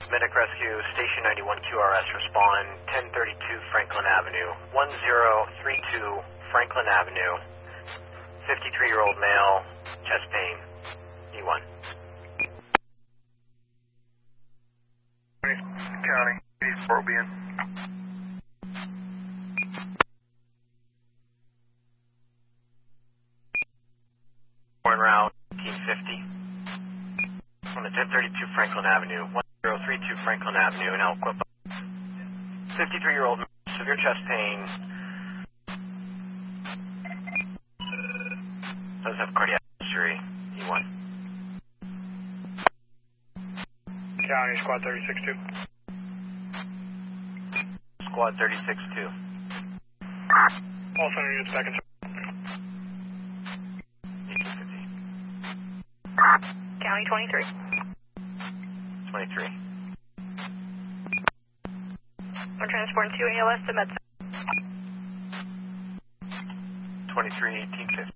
Medic Rescue, Station 91 QRS, respond 1032 Franklin Avenue, 1032 Franklin Avenue, 53-year-old male, chest pain, E1. County, 84 will be in. Point route, 1850. On the 1032 Franklin Avenue, 1032 Franklin Avenue in El Quipa. 53-year-old male, severe chest pain. Does have cardiac history, E1. County, squad 36-2. Squad 36-2. All center units back in. 1850. County 23. 23. We're transporting 2 ALS to Med. 23, 1850.